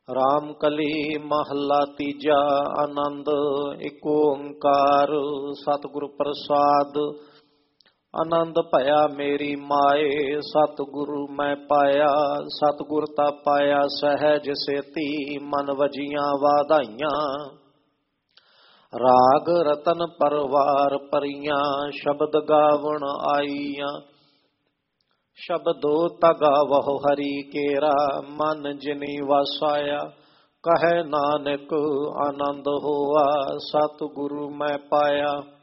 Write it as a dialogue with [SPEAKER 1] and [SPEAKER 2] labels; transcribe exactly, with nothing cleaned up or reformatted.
[SPEAKER 1] ਰਾਮ ਕਲੀ ਮਹੱਲਾ ਤੀਜਾ। ਆਨੰਦ ਏਕ ਓੰਕਾਰ ਸਤਿਗੁਰ ਪ੍ਰਸਾਦ। ਆਨੰਦ ਭਇਆ ਮੇਰੀ ਮਾਏ ਸਤਿਗੁਰੂ ਮੈਂ ਪਾਇਆ। ਸਤਿਗੁਰ ਤਾ ਪਾਇਆ ਸਹਿਜ ਸੇਤੀ ਮਨ ਵਜੀਆਂ ਵਾਧਾਈਆਂ। ਰਾਗ ਰਤਨ ਪਰਵਾਰ ਪਰੀਆਂ ਸ਼ਬਦ ਗਾਵਣ ਆਈਆਂ। ਸ਼ਬਦੋ ਤਗਾਵਹੁ ਹਰੀ ਕੇਰਾ ਮਨ ਜਿਨੀ ਵਸਾਇਆ। ਕਹੈ ਨਾਨਕ ਆਨੰਦ ਹੋਆ ਸਤਿਗੁਰੂ ਮੈਂ ਪਾਇਆ।